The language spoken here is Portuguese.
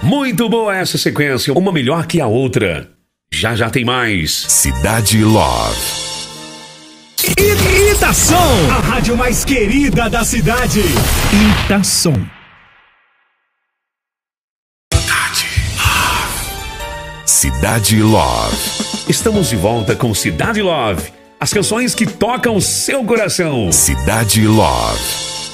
Muito boa essa sequência, uma melhor que a outra. Já já tem mais. Cidade Love. Itação, a rádio mais querida da cidade. Itação. Cidade Love. Estamos de volta com Cidade Love. As canções que tocam o seu coração. Cidade Love.